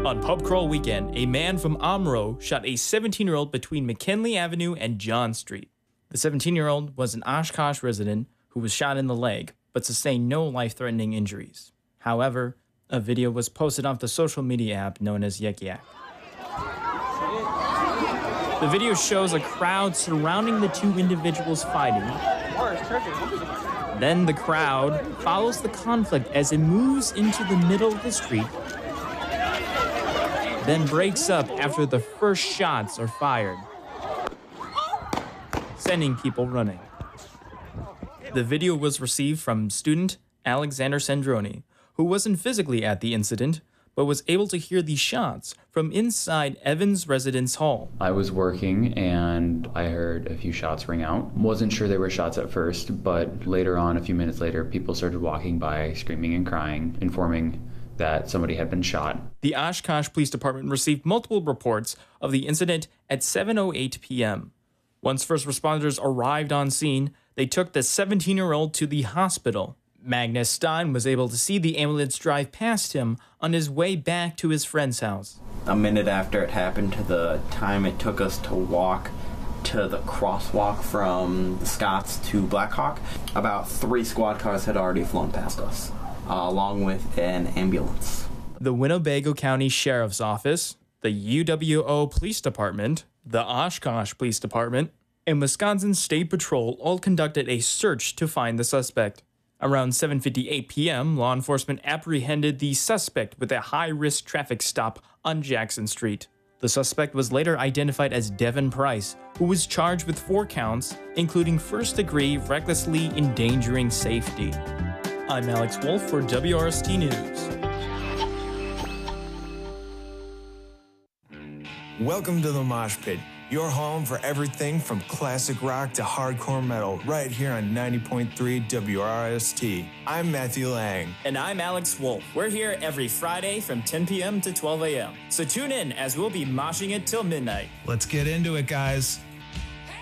On pub crawl weekend, a man from Omro shot a 17-year-old between McKinley Avenue and John Street. The 17-year-old was an Oshkosh resident who was shot in the leg, but sustained no life-threatening injuries. However, a video was posted off the social media app known as Yik Yak. The video shows a crowd surrounding the two individuals fighting. Then the crowd follows the conflict as it moves into the middle of the street, then breaks up after the first shots are fired, sending people running. The video was received from student Alexander Sandroni, who wasn't physically at the incident, but was able to hear the shots from inside Evans Residence Hall. I was working and I heard a few shots ring out. Wasn't sure they were shots at first, but later on, a few minutes later, people started walking by, screaming and crying, informing that somebody had been shot. The Oshkosh Police Department received multiple reports of the incident at 7:08 p.m. Once first responders arrived on scene, they took the 17-year-old to the hospital. Magnus Stein was able to see the ambulance drive past him on his way back to his friend's house. A minute after it happened to the time it took us to walk to the crosswalk from the Scotts to Blackhawk, about 3 squad cars had already flown past us, along with an ambulance. The Winnebago County Sheriff's Office, the UWO Police Department, the Oshkosh Police Department, and Wisconsin State Patrol all conducted a search to find the suspect. Around 7:58 p.m., law enforcement apprehended the suspect with a high-risk traffic stop on Jackson Street. The suspect was later identified as Devin Price, who was charged with 4 counts, including first-degree recklessly endangering safety. I'm Alex Wolf for WRST News. Welcome to the Mosh Pit, your home for everything from classic rock to hardcore metal, right here on 90.3 WRST. I'm Matthew Lang. And I'm Alex Wolf. We're here every Friday from 10 p.m. to 12 a.m. So tune in as we'll be moshing it till midnight. Let's get into it, guys.